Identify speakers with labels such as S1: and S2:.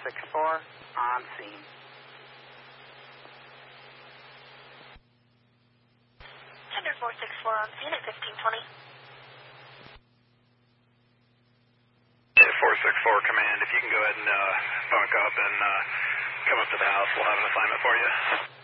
S1: 464 on scene.
S2: Tender 464 on scene at 1520.
S3: 464 command, if you can go ahead and bunk up and come up to the house, we'll have an assignment for you.